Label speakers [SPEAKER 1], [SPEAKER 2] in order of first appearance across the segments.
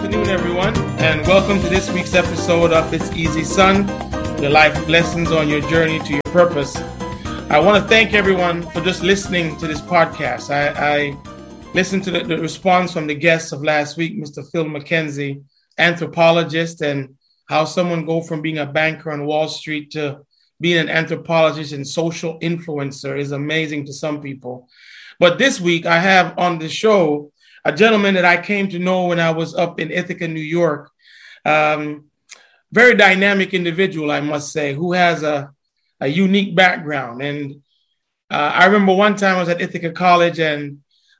[SPEAKER 1] afternoon, everyone, and welcome to this week's episode of It's Easy Son, the life lessons on your journey to your purpose. I want to thank everyone for just listening to this podcast. I listened to the response from the guests of last week, Mr. Phil McKenzie, anthropologist, and how someone go from being a banker on Wall Street to being an anthropologist and social influencer is amazing to some people. But this week I have on the show a gentleman that I came to know when I was up in Ithaca, New York. Very dynamic individual, I must say, who has a unique background. And I remember one time I was at Ithaca College and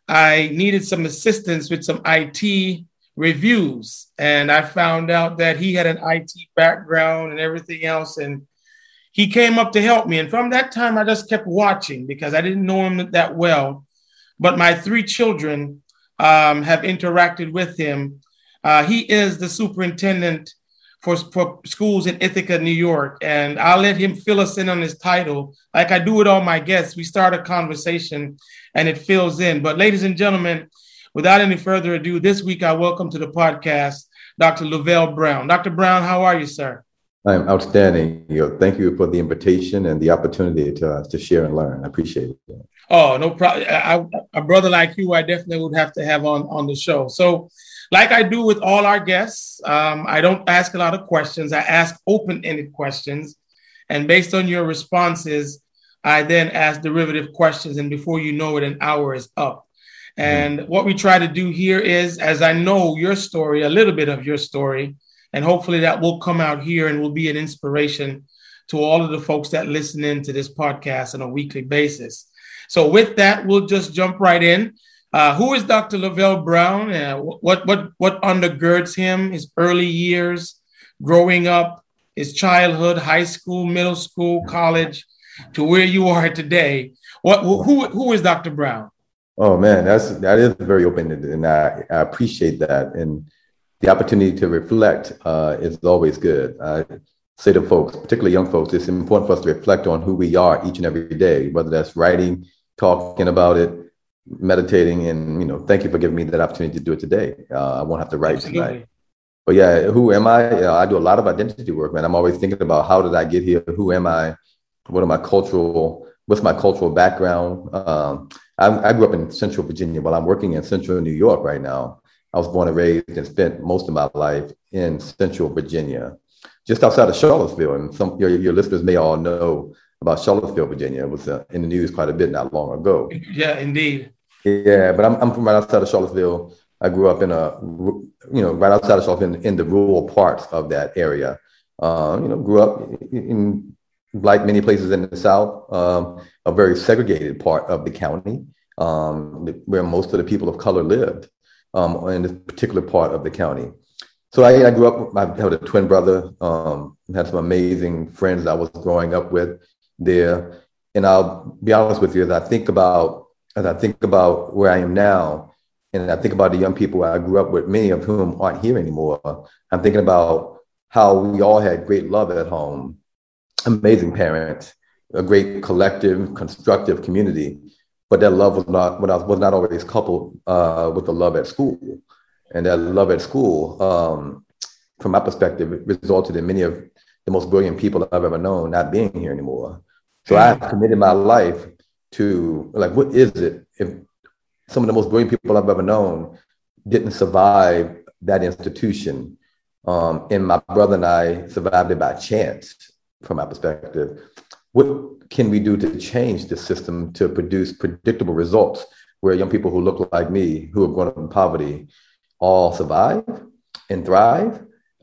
[SPEAKER 1] I needed some assistance with some IT reviews. And I found out that he had an IT background and everything else. And he came up to help me. And from that time, I just kept watching because I didn't know him that well. But my three children have interacted with him. He is the superintendent for schools in Ithaca, New York. And I'll let him fill us in on his title. Like I do with all my guests, we start a conversation and it fills in. But ladies and gentlemen, without any further ado, this week I welcome to the podcast, Dr. Lovell Brown. Dr. Brown, how are you, sir?
[SPEAKER 2] I'm outstanding. Thank you for the invitation and the opportunity to share and learn. I appreciate it.
[SPEAKER 1] Oh, no problem. A brother like you, I definitely would have to have on the show. So like I do with all our guests, I don't ask a lot of questions. I ask open-ended questions. And based on your responses, I then ask derivative questions. And before you know it, an hour is up. And what we try to do here is, as I know your story, a little bit of your story, and hopefully that will come out here and will be an inspiration to all of the folks that listen in to this podcast on a weekly basis. So with that, we'll just jump right in. Who is Dr. Lovell Brown? What undergirds him, his early years, growing up, his childhood, high school, middle school, college, to where you are today? Who is Dr. Brown?
[SPEAKER 2] Oh, man, that is very open-ended, and I appreciate that. And the opportunity to reflect is always good. I say to folks, particularly young folks, it's important for us to reflect on who we are each and every day, whether that's writing, talking about it, meditating, and thank you for giving me that opportunity to do it today. I won't have to write tonight. But yeah, who am I? I do a lot of identity work, man. I'm always thinking about how did I get here? Who am I? What's my cultural background? I grew up in Central Virginia. While I'm working in Central New York right now, I was born and raised and spent most of my life in Central Virginia, just outside of Charlottesville. And some your listeners may all know about Charlottesville, Virginia. It was in the news quite a bit not long ago.
[SPEAKER 1] Yeah, indeed.
[SPEAKER 2] Yeah, but I'm from right outside of Charlottesville. I grew up right outside of Charlottesville in the rural parts of that area. Grew up in, like many places in the South, a very segregated part of the county, where most of the people of color lived in this particular part of the county. So I grew up, I had a twin brother, had some amazing friends I was growing up with there. And I'll be honest with you, as I think about where I am now, and I think about the young people I grew up with, many of whom aren't here anymore, I'm thinking about how we all had great love at home, amazing parents, a great collective, constructive community, but that love was not always coupled with the love at school. And that love at school, from my perspective, it resulted in many of the most brilliant people I've ever known not being here anymore. So I've committed my life to, what is it if some of the most brilliant people I've ever known didn't survive that institution, and my brother and I survived it by chance, from my perspective? What can we do to change the system to produce predictable results where young people who look like me, who have grown up in poverty, all survive and thrive?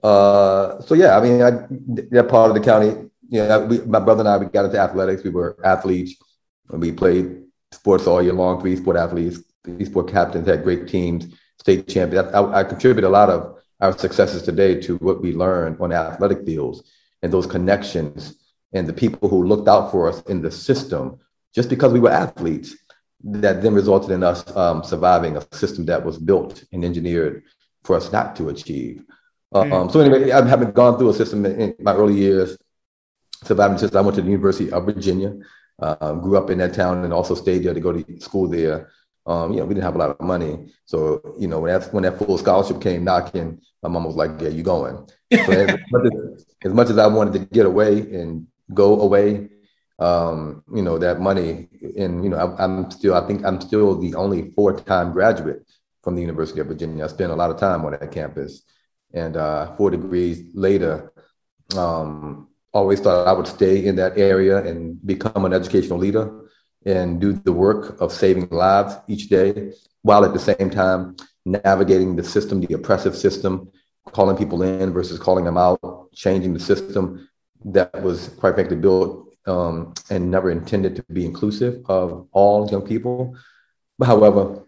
[SPEAKER 2] That part of the county, my brother and I, we got into athletics. We were athletes. We played sports all year long, 3 sport athletes, 3 sport captains, had great teams, state champions. I contribute a lot of our successes today to what we learned on the athletic fields and those connections and the people who looked out for us in the system just because we were athletes, that then resulted in us surviving a system that was built and engineered for us not to achieve. So anyway, I haven't gone through a system in my early years, surviving since I went to the University of Virginia, grew up in that town and also stayed there to go to school there. We didn't have a lot of money. So, when that full scholarship came knocking, my mom was like, yeah, you going. So as much as I wanted to get away and go away, that money, and, I think I'm still the only 4-time graduate from the University of Virginia. I spent a lot of time on that campus, and 4 degrees later, always thought I would stay in that area and become an educational leader and do the work of saving lives each day, while at the same time navigating the system, the oppressive system, calling people in versus calling them out, changing the system that was, quite frankly, built and never intended to be inclusive of all young people. But however,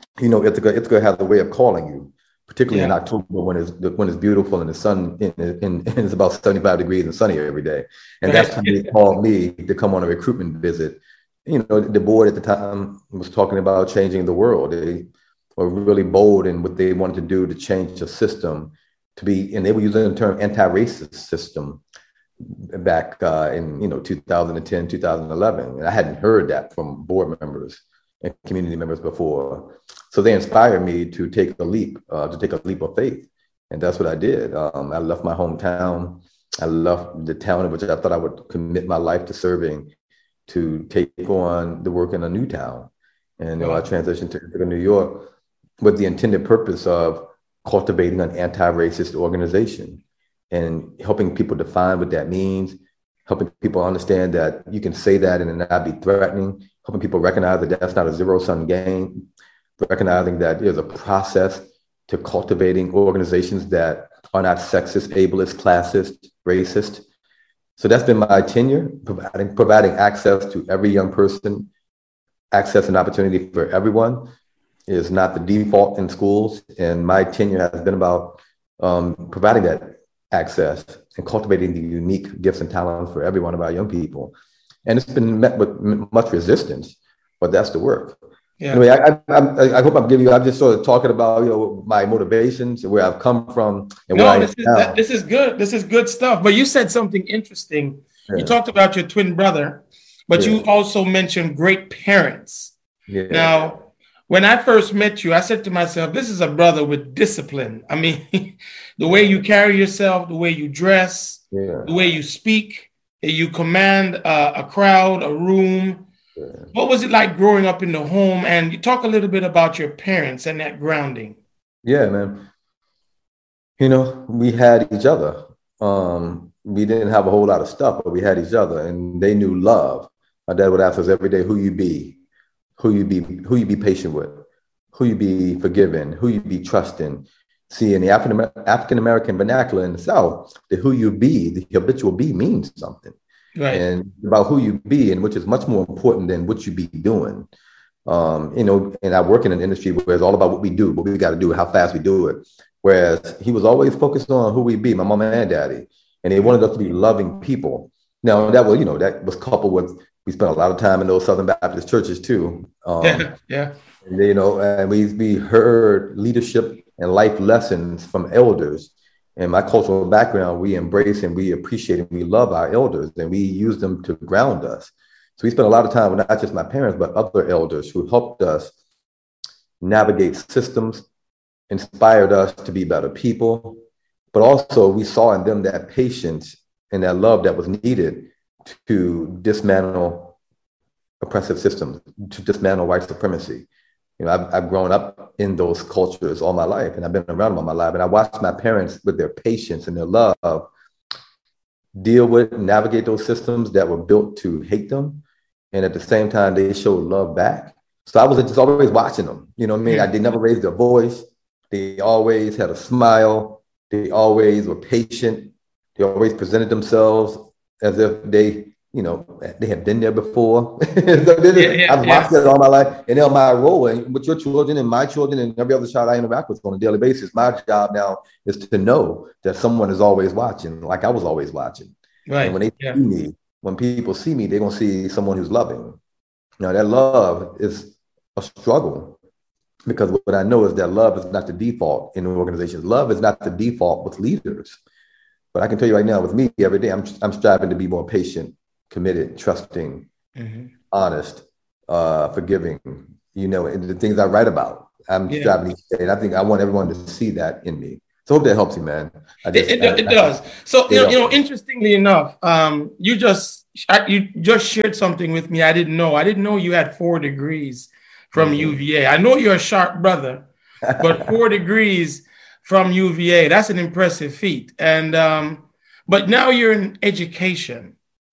[SPEAKER 2] Ithaca has a way of calling you, particularly in October when it's beautiful and the sun and it's about 75 degrees and sunny every day. And that's when they called me to come on a recruitment visit. The board at the time was talking about changing the world. They were really bold in what they wanted to do to change the system and they were using the term anti-racist system back in 2010, 2011. And I hadn't heard that from board members and community members before. So they inspired me to take a leap of faith. And that's what I did. I left my hometown. I left the town in which I thought I would commit my life to serving, to take on the work in a new town. And I transitioned to New York with the intended purpose of cultivating an anti-racist organization and helping people define what that means, helping people understand that you can say that and not be threatening, helping people recognize that that's not a zero-sum game, recognizing that there's a process to cultivating organizations that are not sexist, ableist, classist, racist. So that's been my tenure, providing access to every young person. Access and opportunity for everyone is not the default in schools. And my tenure has been about providing that access and cultivating the unique gifts and talents for every one of our young people. And it's been met with much resistance, but that's the work. Yeah. Anyway, I hope I'm just sort of talking about my motivations and where I've come from. And
[SPEAKER 1] this is good. This is good stuff. But you said something interesting. Yeah. You talked about your twin brother, but you also mentioned great parents. Yeah. Now, when I first met you, I said to myself, this is a brother with discipline. I mean, the way you carry yourself, the way you dress, the way you speak, you command a crowd, a room. Yeah. What was it like growing up in the home? And you talk a little bit about your parents and that grounding.
[SPEAKER 2] Yeah, man. We had each other. We didn't have a whole lot of stuff, but we had each other, and they knew love. My dad would ask us every day, who you be patient with, who you be forgiving, who you be trusting. See, in the African-American vernacular in the South, the who you be, the habitual be means something. Right. And about who you be, and which is much more important than what you be doing. And I work in an industry where it's all about what we do, what we got to do, how fast we do it. Whereas he was always focused on who we be, my mama and daddy. And they wanted us to be loving people. Now, that was coupled with, we spent a lot of time in those Southern Baptist churches too. And, and we heard leadership and life lessons from elders. And my cultural background, we embrace and we appreciate and we love our elders, and we use them to ground us. So we spent a lot of time with not just my parents, but other elders who helped us navigate systems, inspired us to be better people. But also we saw in them that patience and that love that was needed to dismantle oppressive systems, to dismantle white supremacy. I've grown up in those cultures all my life, and I've been around them all my life. And I watched my parents, with their patience and their love, deal with, navigate those systems that were built to hate them. And at the same time, they showed love back. So I was just always watching them. You know what I mean? They never raised their voice. They always had a smile. They always were patient. They always presented themselves as if they had been there before. I've watched that all my life. And now my role, and with your children and my children and every other child I interact with on a daily basis, my job now is to know that someone is always watching, like I was always watching. Right. And when they see me, when people see me, they're going to see someone who's loving. Now, that love is a struggle, because what I know is that love is not the default in organizations. Love is not the default with leaders. But I can tell you right now, with me every day, I'm striving to be more patient, committed, trusting, honest, forgiving, and the things I write about. I'm striving each day, and I think I want everyone to see that in me. So I hope that helps you, man.
[SPEAKER 1] It does. So interestingly enough, you just shared something with me I didn't know. I didn't know you had 4 degrees from UVA. I know you're a sharp brother, but 4 degrees from UVA, that's an impressive feat. And but now you're in education.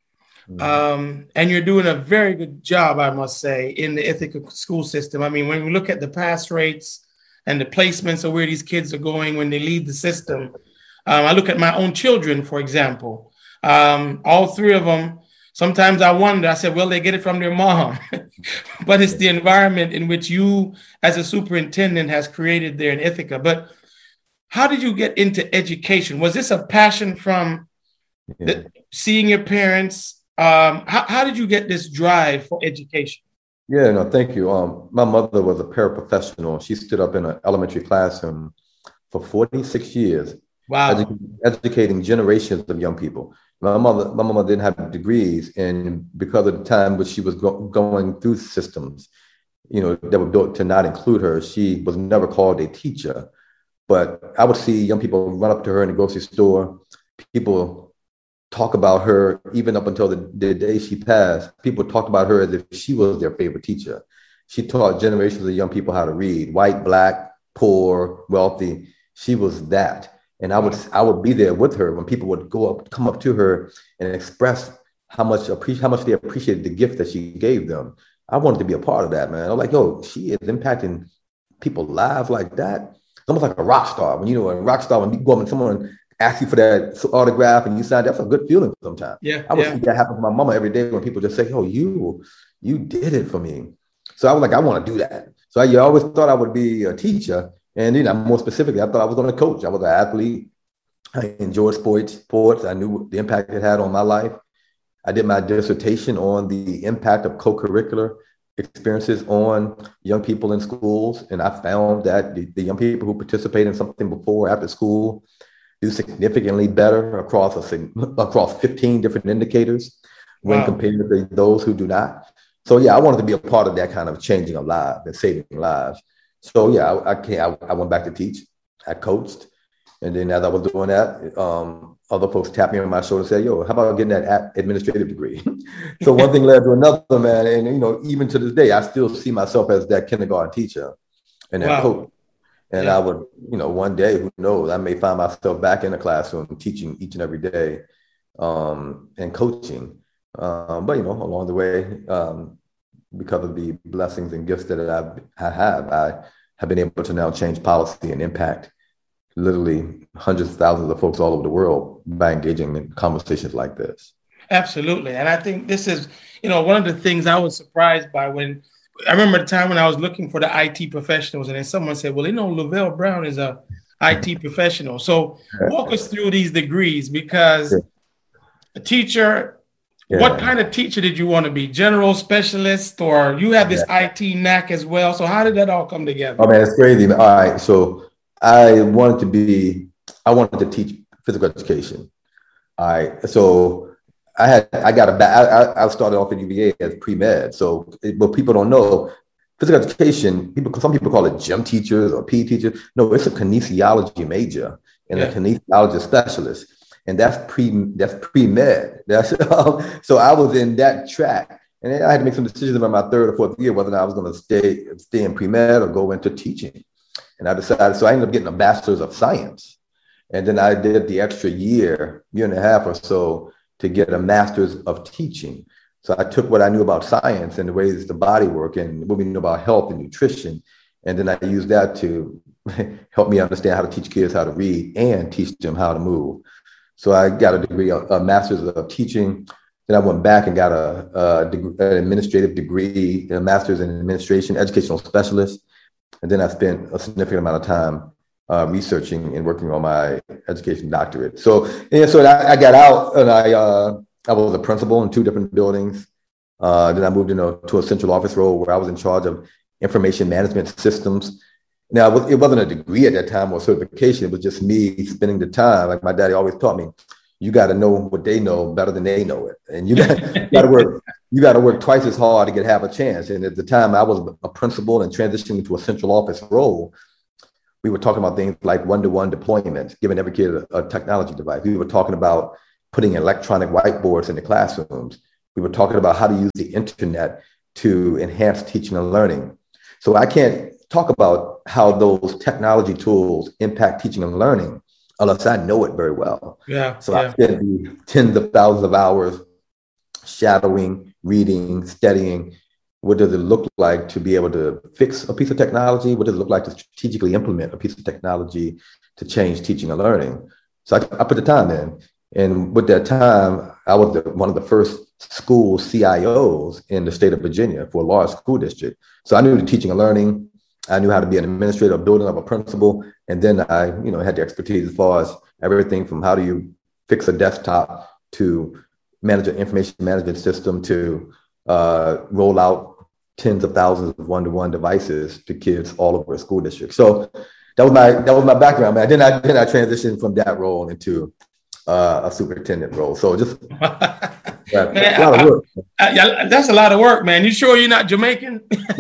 [SPEAKER 1] And you're doing a very good job, I must say, in the Ithaca school system. I mean, when we look at the pass rates and the placements of where these kids are going when they leave the system, I look at my own children, for example, all 3 of them. Sometimes I wonder, I said, well, they get it from their mom, but it's the environment in which you as a superintendent has created there in Ithaca. But how did you get into education? Was this a passion from seeing your parents? How did you get this drive for education?
[SPEAKER 2] Yeah, no, thank you. My mother was a paraprofessional. She stood up in an elementary classroom for 46 years.
[SPEAKER 1] Wow.
[SPEAKER 2] Educating generations of young people. My mama didn't have degrees, and because of the time which she was going through systems, that were built to not include her, she was never called a teacher. But I would see young people run up to her in the grocery store. People talk about her even up until the day she passed. People talked about her as if she was their favorite teacher. She taught generations of young people how to read, white, black, poor, wealthy. She was that. And I would be there with her when people would come up to her and express how much they appreciated the gift that she gave them. I wanted to be a part of that, man. I'm like, yo, she is impacting people's lives like that. It's almost like a rock star. When a rock star, when you go up and someone asks you for that autograph and you sign, that's a good feeling sometimes. I would see that happen to my mama every day when people just say, oh, you did it for me. So I was like, I want to do that. So I always thought I would be a teacher. And more specifically, I thought I was going to coach. I was an athlete. I enjoyed sports. I knew the impact it had on my life. I did my dissertation on the impact of co-curricular experiences on young people in schools. And I found that the young people who participate in something before or after school do significantly better across 15 different indicators when compared to those who do not. So I wanted to be a part of that kind of changing of lives and saving lives. So I went back to teach. I coached, and then as I was doing that, other folks tapped me on my shoulder and said, "Yo, how about getting that administrative degree?" So one thing led to another, man. And even to this day, I still see myself as that kindergarten teacher and that coach. And I would, one day, who knows, I may find myself back in the classroom teaching each and every day, and coaching. But along the way, because of the blessings and gifts that I have been able to now change policy and impact literally hundreds of thousands of folks all over the world by engaging in conversations like this.
[SPEAKER 1] Absolutely. And I think this is, one of the things I was surprised by when I remember the time when I was looking for the IT professionals, and then someone said, well, Lavelle Brown is a IT professional. So walk us through these degrees, because a teacher, what kind of teacher did you want to be? General, specialist, or you have this IT knack as well? So how did that all come together?
[SPEAKER 2] Oh man, it's crazy. All right. So I wanted to teach physical education. All right. So I started off at UVA as pre-med. So what people don't know, physical education, some people call it gym teachers or PE teachers. No, it's a kinesiology major and a kinesiology specialist. And that's pre-med. So I was in that track. And then I had to make some decisions about my 3rd or 4th year, whether or not I was going to stay in pre-med or go into teaching. And I decided, so I ended up getting a bachelor's of science. And then I did the extra year and a half or so to get a master's of teaching. So I took what I knew about science and the ways the body works and what we know about health and nutrition. And then I used that to help me understand how to teach kids how to read and teach them how to move. So I got a degree, a master's of teaching. Then I went back and got an administrative degree, a master's in administration, educational specialist. And then I spent a significant amount of time researching and working on my education doctorate. So I got out and I was a principal in 2 different buildings. Then I moved to a central office role where I was in charge of information management systems. Now, it wasn't a degree at that time or certification. It was just me spending the time. Like my daddy always taught me, you got to know what they know better than they know it. And you got to work you got to work twice as hard to get half a chance. And at the time I was a principal and transitioning to a central office role, we were talking about things like one-to-one deployment, giving every kid a technology device. We were talking about putting electronic whiteboards in the classrooms. We were talking about how to use the internet to enhance teaching and learning. So I can't talk about how those technology tools impact teaching and learning unless I know it very well. I spent the tens of thousands of hours shadowing, reading, studying. What does it look like to be able to fix a piece of technology? What does it look like to strategically implement a piece of technology to change teaching and learning? So I put the time in. And with that time, I was one of the first school CIOs in the state of Virginia for a large school district. So I knew the teaching and learning. I knew how to be an administrator, building up a principal. And then I, had the expertise as far as everything from how do you fix a desktop to manage an information management system to roll out tens of thousands of one-to-one devices to kids all over a school district. So that was my background, man. Then I transitioned from that role into a superintendent role. So just
[SPEAKER 1] man, a lot of work. That's a lot of work, man. You sure you're not Jamaican?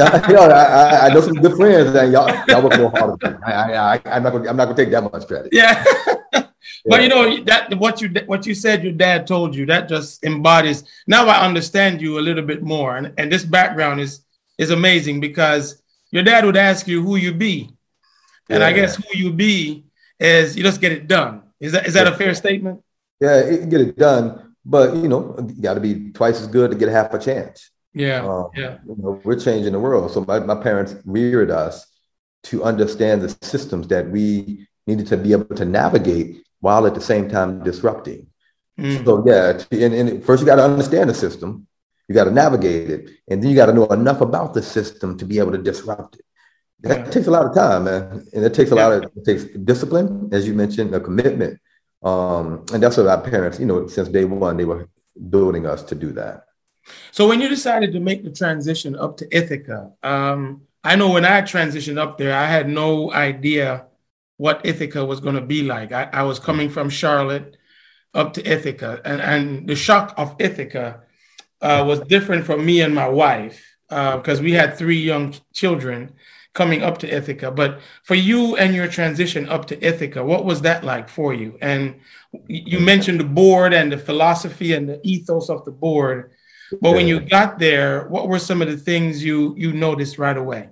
[SPEAKER 2] I know some good friends, and y'all work more hard than me. I'm not gonna take that much credit.
[SPEAKER 1] Yeah. But that what you said your dad told you, that just embodies. Now I understand you a little bit more, and this background is amazing because your dad would ask you who you be, and I guess who you be is you just get it done. Is that a fair statement? Yeah,
[SPEAKER 2] you get it done, but you got to be twice as good to get half a chance.
[SPEAKER 1] Yeah.
[SPEAKER 2] We're changing the world. So my parents reared us to understand the systems that we needed to be able to navigate while at the same time disrupting. So and first you got to understand the system, you got to navigate it, and then you got to know enough about the system to be able to disrupt it. That takes a lot of time, man, and it takes it takes discipline, as you mentioned, a commitment, and that's what our parents, since day one, they were building us to do that.
[SPEAKER 1] So when you decided to make the transition up to Ithaca, I know when I transitioned up there, I had no idea what Ithaca was going to be like. I was coming from Charlotte up to Ithaca, and the shock of Ithaca was different from me and my wife because we had 3 young children coming up to Ithaca. But for you and your transition up to Ithaca, what was that like for you? And you mentioned the board and the philosophy and the ethos of the board. But when you got there, what were some of the things you noticed right away?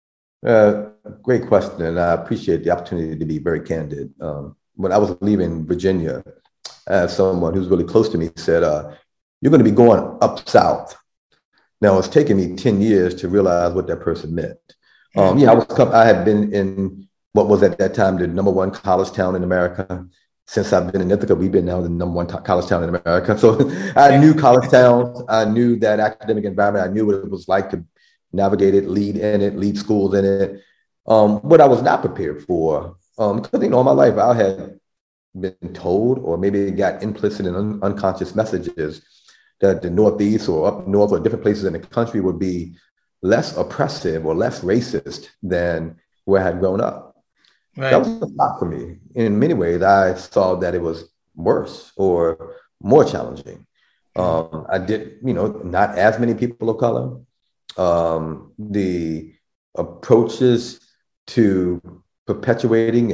[SPEAKER 2] Great question. And I appreciate the opportunity to be very candid. When I was leaving Virginia, someone who's really close to me said, you're going to be going up south. Now, it's taken me 10 years to realize what that person meant. I had been in what was at that time the number 1 college town in America. Since I've been in Ithaca, we've been now the number 1 college town in America. So I knew college towns. I knew that academic environment. I knew what it was like to navigate it, lead in it, lead schools in it. What I was not prepared for, because all my life I had been told, or maybe it got implicit in unconscious messages, that the Northeast or up north or different places in the country would be less oppressive or less racist than where I had grown up. Right. That was a lot for me. In many ways, I saw that it was worse or more challenging. I did, not as many people of color. The approaches to perpetuating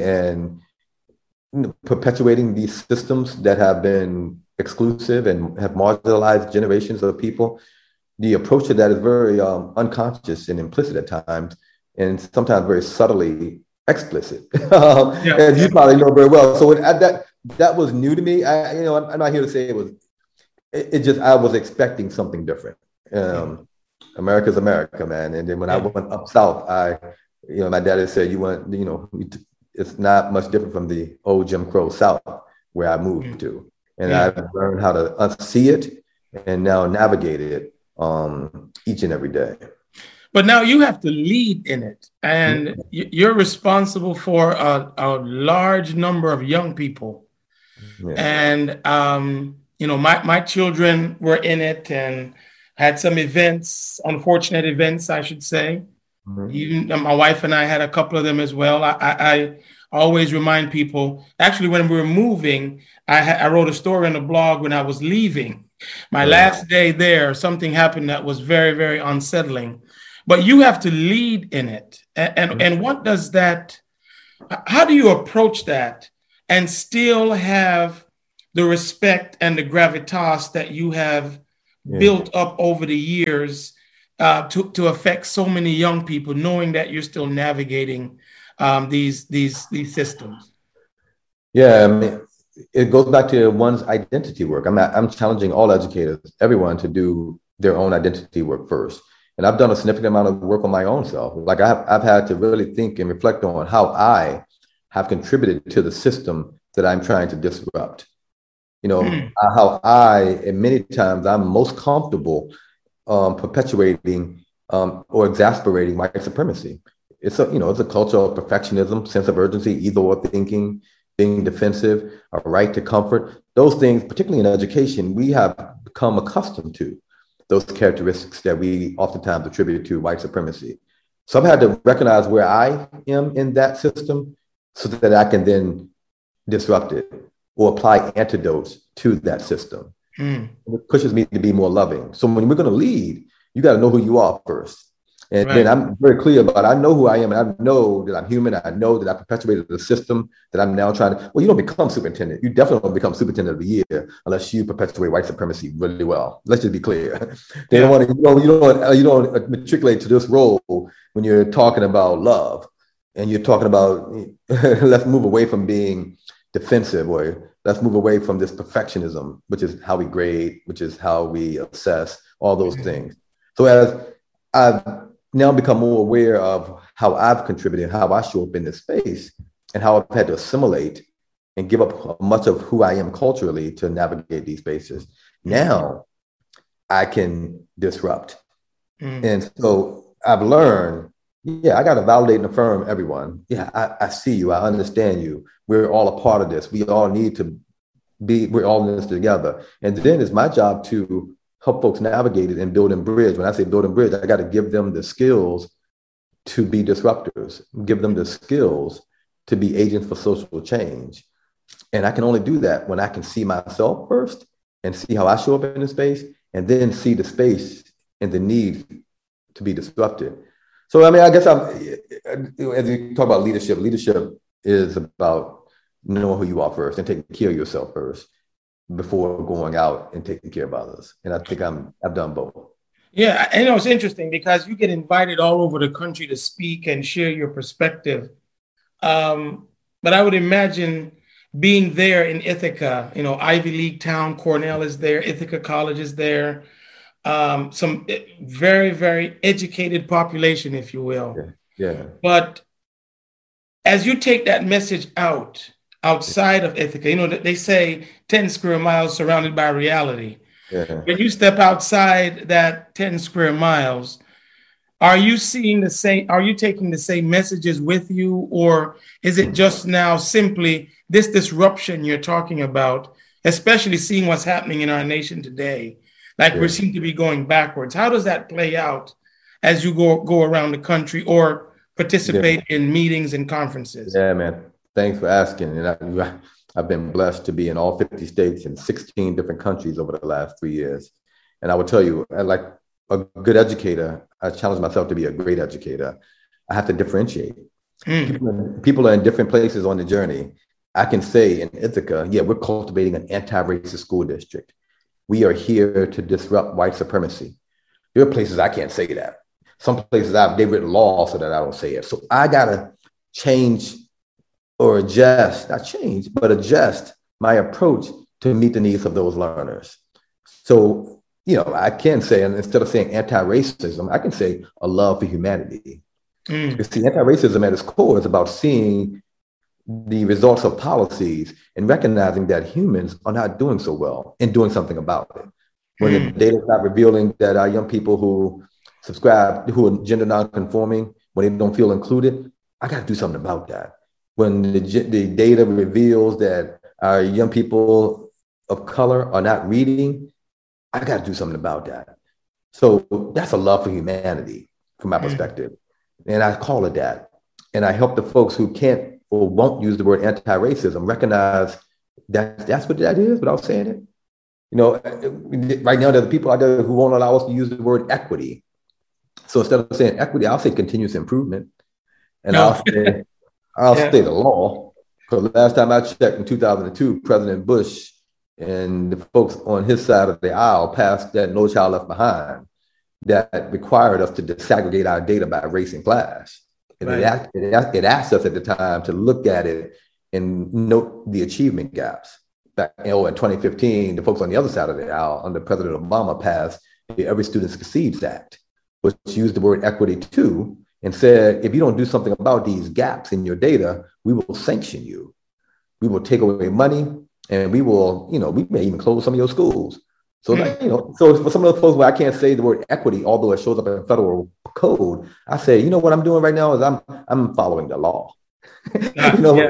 [SPEAKER 2] these systems that have been exclusive and have marginalized generations of people, the approach to that is very unconscious and implicit at times, and sometimes very subtly explicit. And you probably know very well. So that was new to me. I'm not here to say I was expecting something different. America's America, man. And then when I went up south, my daddy said, it's not much different from the old Jim Crow South where I moved to. And I learned how to unsee it and now navigate it each and every day.
[SPEAKER 1] But now you have to lead in it, and you're responsible for a large number of young people. And, my children were in it and had some events, unfortunate events, I should say. Even my wife and I had a couple of them as well. I always remind people, actually, when we were moving, I wrote a story on the blog when I was leaving My last day there, something happened that was very, very unsettling. But you have to lead in it. And what does that, how do you approach that and still have the respect and the gravitas that you have built up over the years to affect so many young people, knowing that you're still navigating these systems?
[SPEAKER 2] Yeah, I mean, it goes back to one's identity work. I'm challenging all educators, everyone, to do their own identity work first. And I've done a significant amount of work on my own self. Like I've had to really think and reflect on how I have contributed to the system that I'm trying to disrupt. You know, how and many times I'm most comfortable perpetuating or exasperating white supremacy. It's a culture of perfectionism, sense of urgency, either or thinking, being defensive, a right to comfort. Those things, particularly in education, we have become accustomed to those characteristics that we oftentimes attribute to white supremacy. So I've had to recognize where I am in that system so that I can then disrupt it or apply antidotes to that system. It pushes me to be more loving. So when we're going to lead, you got to know who you are first. And then I'm very clear about, I know who I am, and I know that I'm human. I know that I perpetuated the system that I'm now trying to, well, you don't become superintendent. You definitely don't become superintendent of the year unless you perpetuate white supremacy really well. Let's just be clear. They don't want to, you don't matriculate to this role when you're talking about love and you're talking about, let's move away from being defensive, or let's move away from this perfectionism, which is how we grade, which is how we assess, all those things. So as I've now become more aware of how I've contributed, how I show up in this space, and how I've had to assimilate and give up much of who I am culturally to navigate these spaces. Now I can disrupt. And so I've learned, I got to validate and affirm everyone. I see you. I understand you. We're all a part of this. We all need to we're all in this together. And then it's my job to help folks navigate it and build and bridge. When I say build and bridge, I got to give them the skills to be disruptors, give them the skills to be agents for social change. And I can only do that when I can see myself first and see how I show up in the space, and then see the space and the need to be disrupted. So, I mean, I guess as you talk about leadership is about knowing who you are first and taking care of yourself first before going out and taking care of others. And I think I've done both.
[SPEAKER 1] Yeah, I know it's interesting because you get invited all over the country to speak and share your perspective. But I would imagine being there in Ithaca, Ivy League town, Cornell is there, Ithaca College is there, some very, very educated population, if you will.
[SPEAKER 2] Yeah.
[SPEAKER 1] But as you take that message outside of Ithaca, they say 10 square miles surrounded by reality.
[SPEAKER 2] Yeah.
[SPEAKER 1] When you step outside that 10 square miles, are you seeing the same? Are you taking the same messages with you? Or is it just now simply this disruption you're talking about, especially seeing what's happening in our nation today? Like we seem to be going backwards. How does that play out as you go around the country or participate in meetings and conferences?
[SPEAKER 2] Yeah, man. Thanks for asking. And I've been blessed to be in all 50 states and 16 different countries over the last 3 years. And I will tell you, like a good educator, I challenge myself to be a great educator. I have to differentiate. People are in different places on the journey. I can say in Ithaca, we're cultivating an anti-racist school district. We are here to disrupt white supremacy. There are places I can't say that. Some places they've written laws so that I don't say it. So I got to change or adjust my approach to meet the needs of those learners. So, I can say, and instead of saying anti-racism, I can say a love for humanity. Because see, anti-racism at its core is about seeing the results of policies and recognizing that humans are not doing so well and doing something about it. When the data is not revealing that our young people who are gender non-conforming, when they don't feel included, I got to do something about that. When the data reveals that our young people of color are not reading, I got to do something about that. So that's a love for humanity from my perspective. And I call it that. And I help the folks who can't or won't use the word anti-racism recognize that that's what that is without saying it. You know, right now there are people out there who won't allow us to use the word equity. So instead of saying equity, I'll say continuous improvement, and
[SPEAKER 1] No.
[SPEAKER 2] I'll
[SPEAKER 1] Yeah.
[SPEAKER 2] say the law. Because last time I checked in 2002, President Bush and the folks on his side of the aisle passed that No Child Left Behind that required us to disaggregate our data by race and class. And
[SPEAKER 1] Right.
[SPEAKER 2] it asked us at the time to look at it and note the achievement gaps. Back in 2015, the folks on the other side of the aisle under President Obama passed the Every Student Succeeds Act, which used the word equity too, and said, if you don't do something about these gaps in your data, we will sanction you. We will take away money, and we will, we may even close some of your schools. So, so for some of those folks where I can't say the word equity, although it shows up in federal code, I say, what I'm doing right now is I'm following the law.
[SPEAKER 1] Yeah.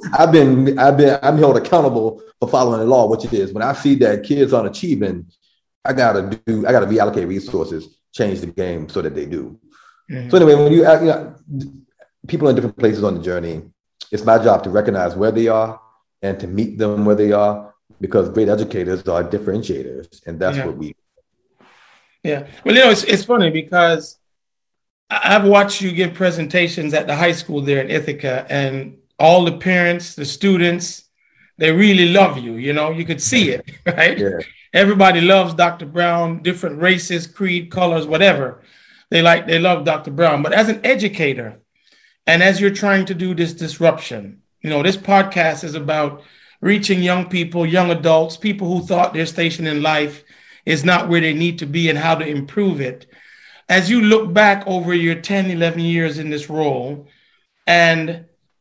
[SPEAKER 2] I'm held accountable for following the law, which is when I see that kids aren't achieving, I gotta reallocate resources, change the game so that they do. Mm-hmm. So anyway, when people in different places on the journey, it's my job to recognize where they are and to meet them where they are, because great educators are differentiators, and that's what we.
[SPEAKER 1] Yeah, well, it's funny because I've watched you give presentations at the high school there in Ithaca, and all the parents, the students, they really love you. You could see it, right?
[SPEAKER 2] Yeah.
[SPEAKER 1] Everybody loves Dr. Brown, different races, creed, colors, whatever. They love Dr. Brown. But as an educator, and as you're trying to do this disruption, this podcast is about reaching young people, young adults, people who thought their station in life is not where they need to be and how to improve it. As you look back over your 10, 11 years in this role, and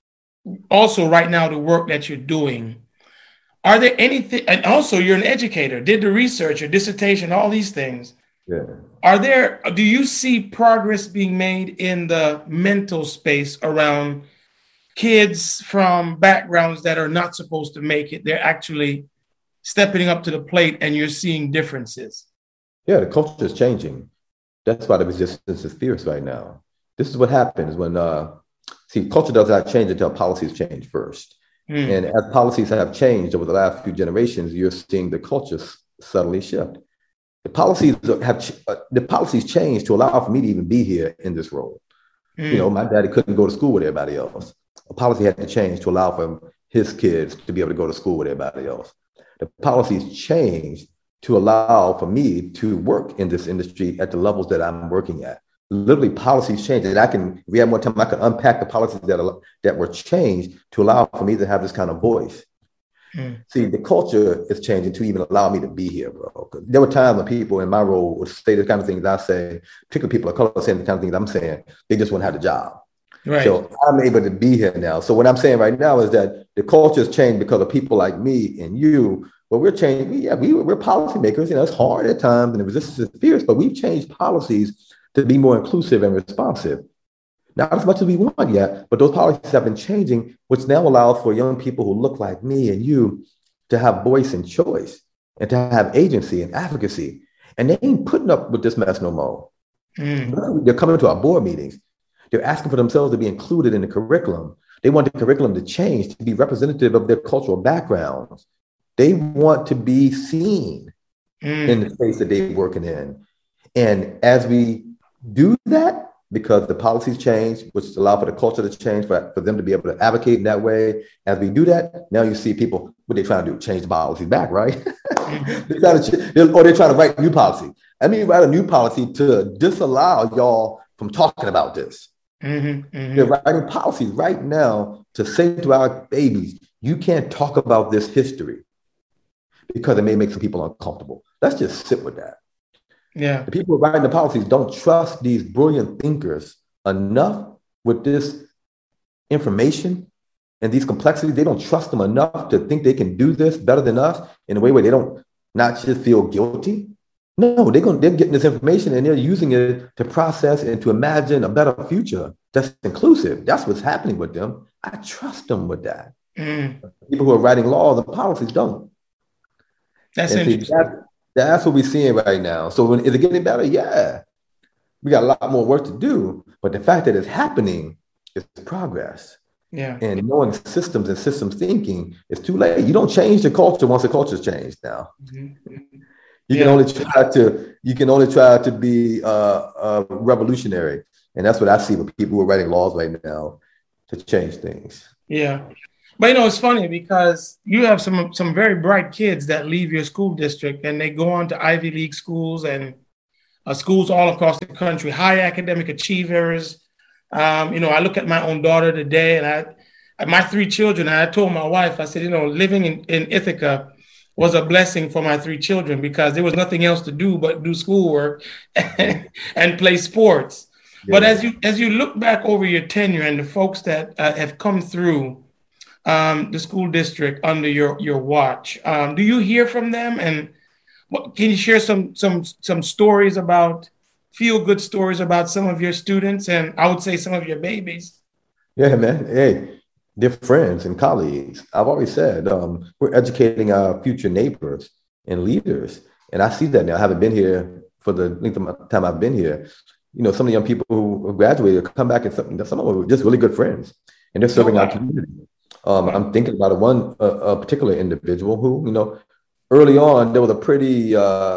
[SPEAKER 1] also right now the work that you're doing, are there anything, and also you're an educator, did the research, your dissertation, all these things.
[SPEAKER 2] Yeah.
[SPEAKER 1] Do you see progress being made in the mental space around kids from backgrounds that are not supposed to make it? They're actually stepping up to the plate and you're seeing differences.
[SPEAKER 2] Yeah, the culture is changing. That's why the resistance is fierce right now. This is what happens when, culture does not change until policies change first. And as policies have changed over the last few generations, you're seeing the culture subtly shift. The policies changed to allow for me to even be here in this role. My daddy couldn't go to school with everybody else. A policy had to change to allow for his kids to be able to go to school with everybody else. The policies changed to allow for me to work in this industry at the levels that I'm working at. Literally, policies changed. And if we had more time, I could unpack the policies that were changed to allow for me to have this kind of voice. See, the culture is changing to even allow me to be here, bro. There were times when people in my role would say the kind of things I say, particularly people of color saying the kind of things I'm saying, they just wouldn't have the job. Right. So I'm able to be here now. So what I'm saying right now is that the culture has changed because of people like me and you. But we're changing. We're policymakers. It's hard at times and the resistance is fierce, but we've changed policies to be more inclusive and responsive. Not as much as we want yet, but those policies have been changing, which now allows for young people who look like me and you to have voice and choice and to have agency and advocacy. And they ain't putting up with this mess no more. They're coming to our board meetings. They're asking for themselves to be included in the curriculum. They want the curriculum to change, to be representative of their cultural backgrounds. They want to be seen in the space that they're working in. And as we do that, because the policies change, which allow for the culture to change, for them to be able to advocate in that way. As we do that, now you see people, what they're trying to do, change the policies back, right? They're trying to write new policy. I mean, write a new policy to disallow y'all from talking about this. They're writing policies right now to say to our babies, you can't talk about this history because it may make some people uncomfortable. Let's just sit with that.
[SPEAKER 1] Yeah.
[SPEAKER 2] The people writing the policies don't trust these brilliant thinkers enough with this information and these complexities. They don't trust them enough to think they can do this better than us in a way where they don't not just feel guilty. No, they're getting this information and they're using it to process and to imagine a better future that's inclusive. That's what's happening with them. I trust them with that. People who are writing laws and policies don't.
[SPEAKER 1] That's interesting.
[SPEAKER 2] That's what we're seeing right now. So is it getting better? Yeah. We got a lot more work to do. But the fact that it's happening is progress.
[SPEAKER 1] Yeah.
[SPEAKER 2] And knowing systems and systems thinking is too late. You don't change the culture once the culture's changed now.
[SPEAKER 1] Mm-hmm.
[SPEAKER 2] You can
[SPEAKER 1] Yeah.
[SPEAKER 2] only try to be revolutionary. And that's what I see with people who are writing laws right now to change things.
[SPEAKER 1] Yeah. But it's funny because you have some very bright kids that leave your school district and they go on to Ivy League schools and schools all across the country, high academic achievers. I look at my own daughter today and my three children, and I told my wife, I said, living in Ithaca was a blessing for my three children because there was nothing else to do but do schoolwork and play sports.
[SPEAKER 2] Yeah.
[SPEAKER 1] But as you look back over your tenure and the folks that have come through the school district under your watch, do you hear from them? And can you share some stories about feel-good stories about some of your students and I would say some of your babies?
[SPEAKER 2] Yeah, man. Hey, they're friends and colleagues. I've always said we're educating our future neighbors and leaders. And I see that now. I haven't been here for the length of time I've been here. Some of the young people who graduated come back and some of them are just really good friends and they're serving our community. I'm thinking about one particular individual who, early on, there was a pretty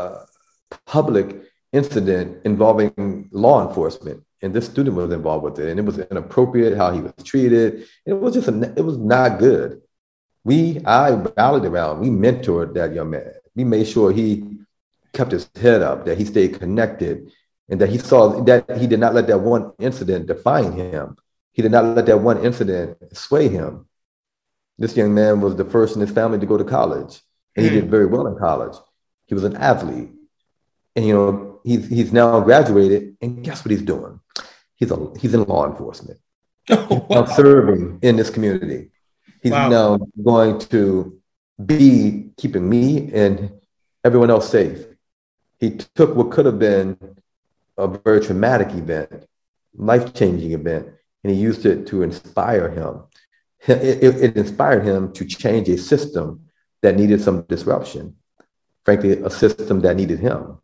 [SPEAKER 2] public incident involving law enforcement. And this student was involved with it. And it was inappropriate how he was treated. It was it was not good. I rallied around, we mentored that young man. We made sure he kept his head up, that he stayed connected, and that he saw that he did not let that one incident define him. He did not let that one incident sway him. This young man was the first in his family to go to college, and he did very well in college. He was an athlete, and he's now graduated, and guess what he's doing? He's in law enforcement. He's now serving in this community. He's now going to be keeping me and everyone else safe. He took what could have been a very traumatic event, life-changing event, and he used it to inspire him. It inspired him to change a system that needed some disruption. Frankly, a system that needed him.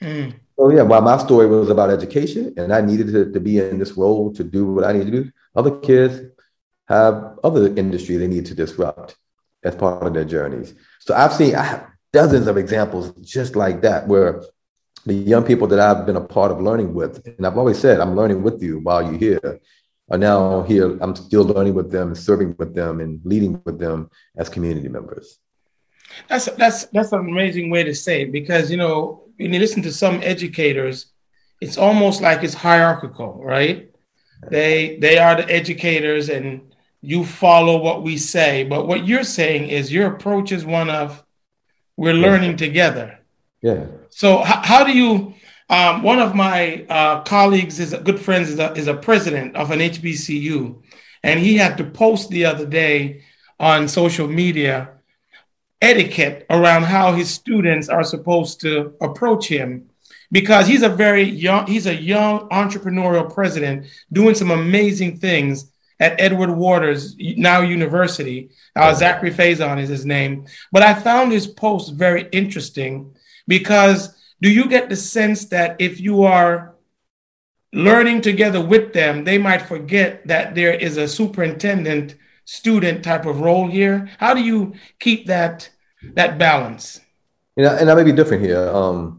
[SPEAKER 2] So yeah, while my story was about education and I needed to be in this role to do what I need to do, other kids have other industries they need to disrupt as part of their journeys. So I have dozens of examples just like that, where the young people that I've been a part of learning with, and I've always said, I'm learning with you while you're here, are now here. I'm still learning with them, serving with them, and leading with them as community members.
[SPEAKER 1] That's an amazing way to say it, because when you listen to some educators, it's almost like it's hierarchical, right? They are the educators and you follow what we say. But what you're saying is your approach is one of we're learning together.
[SPEAKER 2] Yeah.
[SPEAKER 1] So how do you, one of my colleagues good friends is a president of an HBCU, and he had to post the other day on social media etiquette around how his students are supposed to approach him, because he's a young entrepreneurial president doing some amazing things at Edward Waters, now University. Zachary Faison is his name. But I found his post very interesting because do you get the sense that if you are learning together with them, they might forget that there is a superintendent student type of role here? How do you keep that balance?
[SPEAKER 2] And I may be different here.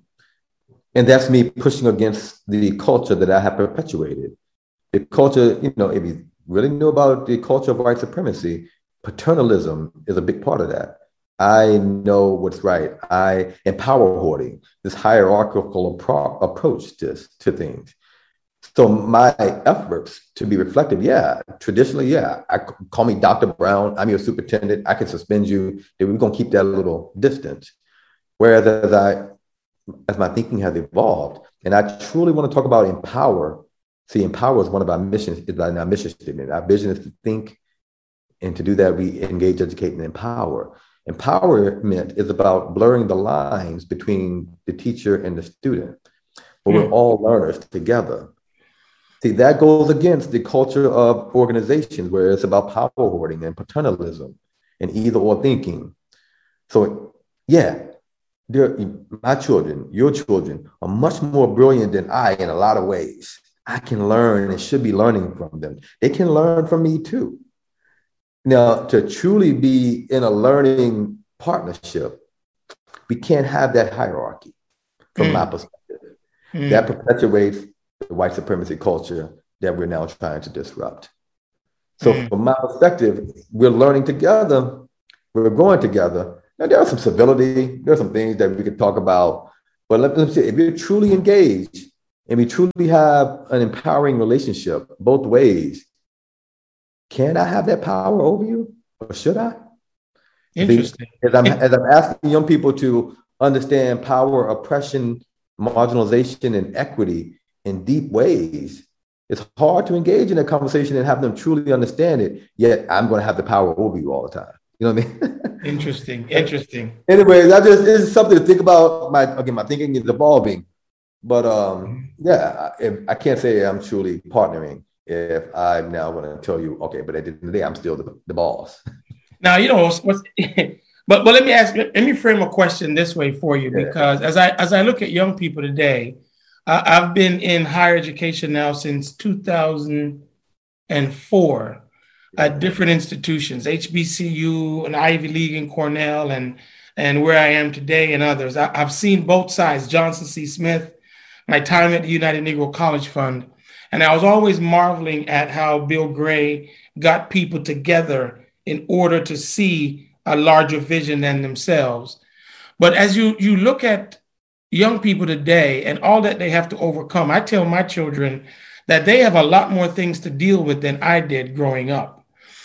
[SPEAKER 2] And that's me pushing against the culture that I have perpetuated. The culture, if you really know about the culture of white supremacy, paternalism is a big part of that. I know what's right. And power hoarding, this hierarchical approach to things. So my efforts to be reflective, traditionally, call me Dr. Brown. I'm your superintendent. I can suspend you. We're going to keep that a little distance. Whereas as my thinking has evolved, and I truly want to talk about empower. See, empower is one of our missions. It's our mission statement. Our vision is to think, and to do that, we engage, educate, and empower. Empowerment is about blurring the lines between the teacher and the student, but we're all learners together. See, that goes against the culture of organizations where it's about power hoarding and paternalism and either or thinking. So, my children, your children are much more brilliant than I in a lot of ways. I can learn and should be learning from them. They can learn from me too. Now, to truly be in a learning partnership, we can't have that hierarchy from my perspective. That perpetuates the white supremacy culture that we're now trying to disrupt. So from my perspective, we're learning together, we're growing together. Now, there are some civility, there are some things that we could talk about, but let's say if you're truly engaged and we truly have an empowering relationship both ways, can I have that power over you, or should I?
[SPEAKER 1] Interesting.
[SPEAKER 2] As I'm asking young people to understand power, oppression, marginalization, and equity in deep ways, it's hard to engage in that conversation and have them truly understand it. Yet I'm going to have the power over you all the time. You know what I mean?
[SPEAKER 1] Interesting.
[SPEAKER 2] Anyways, it's something to think about. My thinking is evolving, but I can't say I'm truly partnering if I'm now going to tell you, okay, but at the end of the day, I'm still the boss.
[SPEAKER 1] Now, but let me frame a question this way for you, because as I look at young people today, I've been in higher education now since 2004 at different institutions, HBCU, and Ivy League and Cornell, and where I am today and others. I've seen both sides, Johnson C. Smith, my time at the United Negro College Fund, and I was always marveling at how Bill Gray got people together in order to see a larger vision than themselves. But as you look at young people today and all that they have to overcome, I tell my children that they have a lot more things to deal with than I did growing up.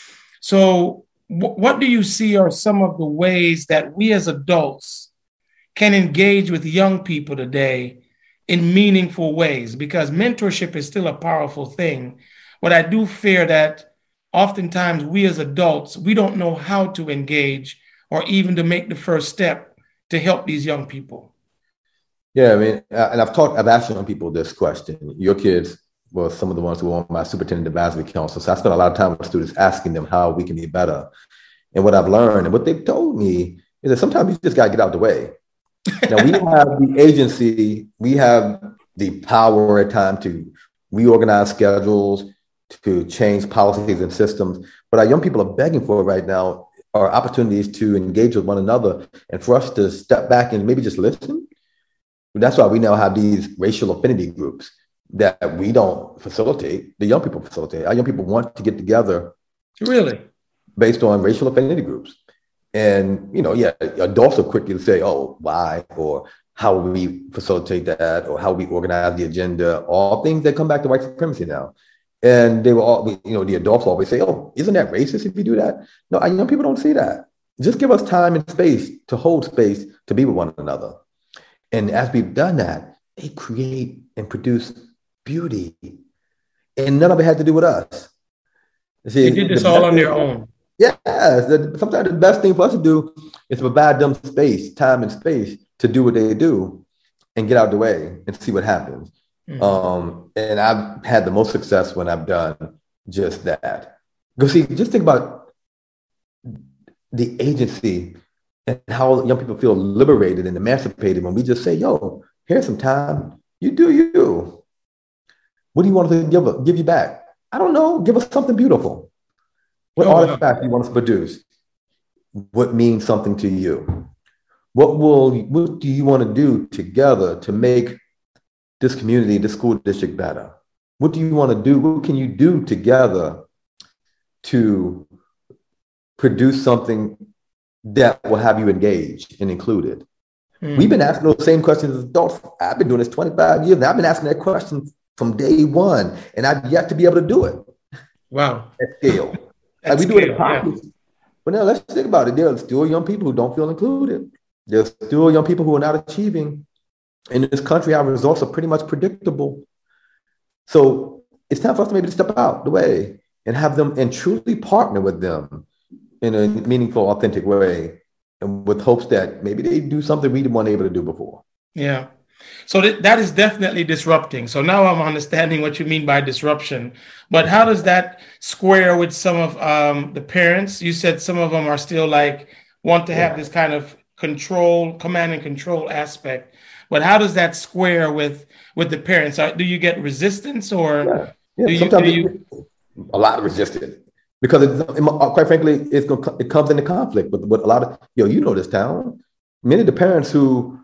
[SPEAKER 1] So what do you see are some of the ways that we as adults can engage with young people today in meaningful ways? Because mentorship is still a powerful thing, but I do fear that oftentimes we as adults, we don't know how to engage or even to make the first step to help these young people.
[SPEAKER 2] Yeah, I mean, and I've asked young people this question. Your kids were some of the ones who were on my superintendent advisory council. So I spent a lot of time with students asking them how we can be better. And what I've learned and what they've told me is that sometimes you just got to get out the way. Now, we have the agency, we have the power at times to reorganize schedules, to change policies and systems. But our young people are begging for right now are opportunities to engage with one another and for us to step back and maybe just listen. That's why we now have these racial affinity groups that we don't facilitate. The young people facilitate. Our young people want to get together.
[SPEAKER 1] Really?
[SPEAKER 2] Based on racial affinity groups. And, adults are quick to say, oh, why? Or how will we facilitate that? Or how we organize the agenda? All things that come back to white supremacy now. And they were all, the adults always say, oh, isn't that racist if you do that? No, our young people don't see that. Just give us time and space to hold space to be with one another. And as we've done that, they create and produce beauty. And none of it had to do with us.
[SPEAKER 1] See, they did this all on their own.
[SPEAKER 2] Yeah. Sometimes the best thing for us to do is provide them time and space to do what they do and get out of the way and see what happens. Mm-hmm. And I've had the most success when I've done just that. Because just think about the agency and how young people feel liberated and emancipated when we just say, yo, here's some time. You do you. What do you want to give you back? I don't know. Give us something beautiful. What artifact do you want us to produce? What means something to you? What do you want to do together to make this community, this school district better? What do you want to do? What can you do together to produce something that will have you engaged and included? We've been asking those same questions as adults. I've been doing this 25 years, and I've been asking that question from day one, and I've yet to be able to do it.
[SPEAKER 1] Wow.
[SPEAKER 2] At scale. We do it in pockets. But now let's think about it. There are still young people who don't feel included. There's still young people who are not achieving. In this country, our results are pretty much predictable. So it's time for us to maybe step out the way and have them and truly partner with them in a meaningful, authentic way, and with hopes that maybe they do something we weren't able to do before.
[SPEAKER 1] Yeah. So that is definitely disrupting. So now I'm understanding what you mean by disruption. But how does that square with some of the parents? You said some of them are still want to have this kind of command and control aspect. But how does that square with the parents? Do you get resistance or
[SPEAKER 2] sometimes a lot of resistance? because quite frankly, it comes into conflict with a lot of, you know this town. Many of the parents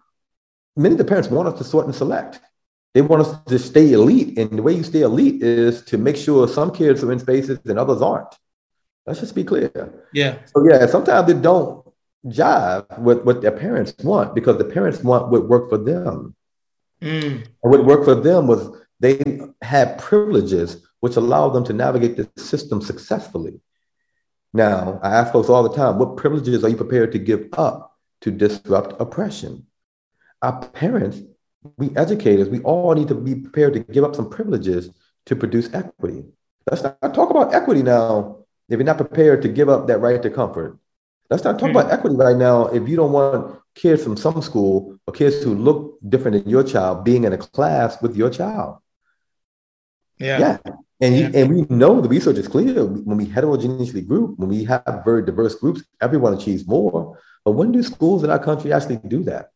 [SPEAKER 2] want us to sort and select. They want us to stay elite. And the way you stay elite is to make sure some kids are in spaces and others aren't. Let's just be clear.
[SPEAKER 1] Yeah.
[SPEAKER 2] So yeah, sometimes they don't jive with what their parents want, because the parents want what worked for them. And what worked for them was they had privileges which allowed them to navigate the system successfully. Now, I ask folks all the time, what privileges are you prepared to give up to disrupt oppression? Our parents, we educators, we all need to be prepared to give up some privileges to produce equity. Let's not talk about equity now if you're not prepared to give up that right to comfort. Let's not talk about equity right now if you don't want kids from some school or kids who look different than your child being in a class with your child. Yeah. And we know the research is clear. When we heterogeneously group, when we have very diverse groups, everyone achieves more. But when do schools in our country actually do that?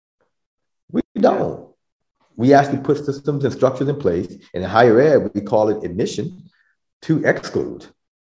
[SPEAKER 2] We don't. We actually put systems and structures in place. And in higher ed, we call it admission to exclude.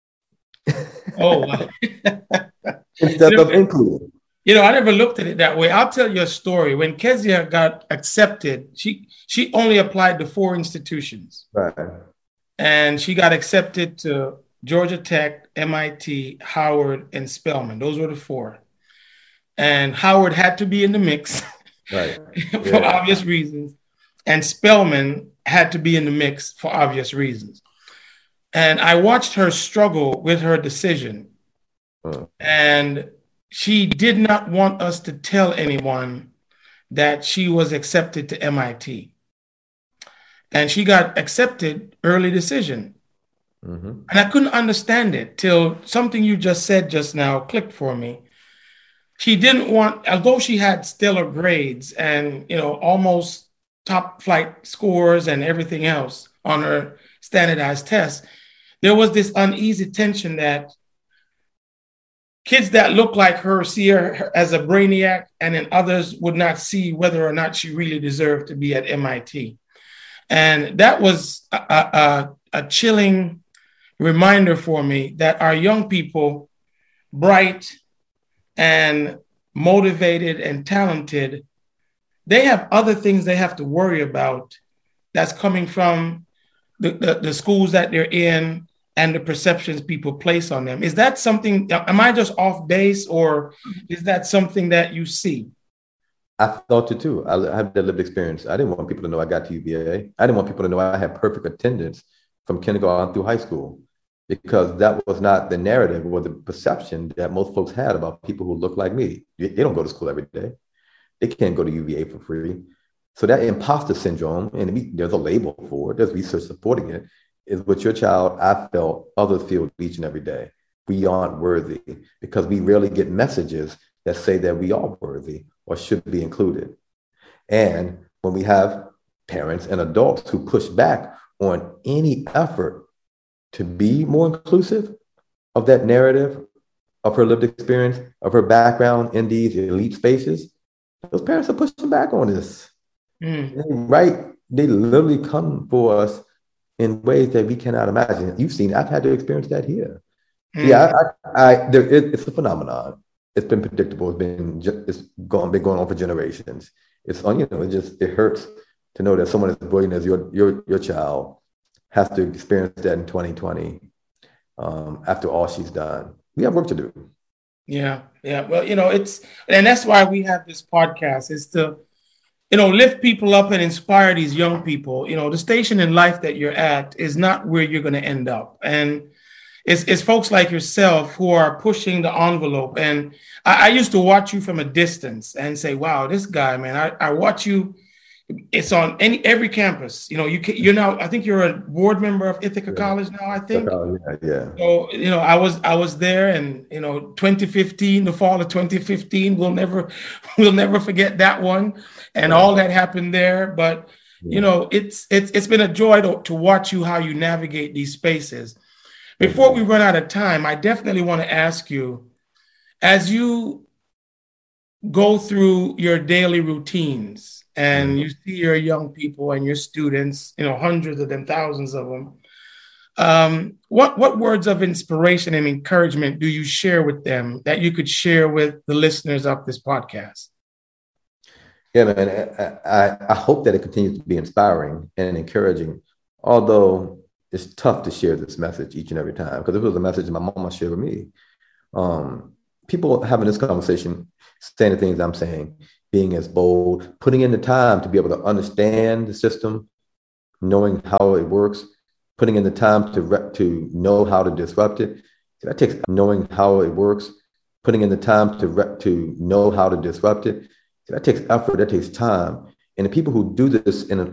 [SPEAKER 1] Oh, wow.
[SPEAKER 2] Instead of include.
[SPEAKER 1] You know, I never looked at it that way. I'll tell you a story. When Kezia got accepted, she only applied to 4 institutions.
[SPEAKER 2] Right.
[SPEAKER 1] And she got accepted to Georgia Tech, MIT, Howard, and Spelman. Those were the 4. And Howard had to be in the mix,
[SPEAKER 2] right,
[SPEAKER 1] for obvious reasons. And Spelman had to be in the mix for obvious reasons. And I watched her struggle with her decision. And she did not want us to tell anyone that she was accepted to MIT. And she got accepted early decision. And I couldn't understand it till something you just said just now clicked for me. She didn't want, although she had stellar grades and, you know, almost top flight scores and everything else on her standardized tests, there was this uneasy tension that kids that look like her see her as a brainiac, and then others would not see whether or not she really deserved to be at MIT. And that was a chilling reminder for me that our young people, bright and motivated and talented, they have other things they have to worry about that's coming from the schools that they're in and the perceptions people place on them. Is that something, am I just off base, or is that something that you see?
[SPEAKER 2] I thought it too. I had that lived experience. I didn't want people to know I got to UVA. I didn't want people to know I had perfect attendance from kindergarten through high school, because that was not the narrative or the perception that most folks had about people who look like me. They don't go to school every day. They can't go to UVA for free. So that imposter syndrome, and there's a label for it, there's research supporting it, is what your child, I felt, others feel each and every day. We aren't worthy, because we rarely get messages that say that we are worthy or should be included. And when we have parents and adults who push back on any effort to be more inclusive of that narrative, of her lived experience, of her background in these elite spaces, those parents are pushing back on this. Right? They literally come for us in ways that we cannot imagine. You've seen, I've had to experience that here. Yeah, it's a phenomenon. It's been predictable. Been going on for generations. It's it hurts to know that someone as brilliant as your child has to experience that in 2020 after all she's done. We have work to do.
[SPEAKER 1] Yeah. Well, and that's why we have this podcast, is to, lift people up and inspire these young people. The station in life that you're at is not where you're going to end up. And it's folks like yourself who are pushing the envelope. And I used to watch you from a distance and say, wow, this guy, man, I watch you. It's on every campus. You're now, I think you're a board member of Ithaca College now, I think.
[SPEAKER 2] Yeah.
[SPEAKER 1] So, I was there, and, 2015, the fall of 2015, we'll never forget that one and all that happened there. But, it's been a joy to watch you, how you navigate these spaces. Before we run out of time, I definitely want to ask you, as you go through your daily routines and you see your young people and your students, hundreds of them, thousands of them, What words of inspiration and encouragement do you share with them that you could share with the listeners of this podcast?
[SPEAKER 2] Yeah, man, I hope that it continues to be inspiring and encouraging, although it's tough to share this message each and every time, because it was a message my mama shared with me. People having this conversation, saying the things I'm saying, being as bold, putting in the time to be able to understand the system, knowing how it works, putting in the time to know how to disrupt it. That takes knowing how it works, putting in the time to know how to disrupt it. That takes effort, that takes time. And the people who do this in an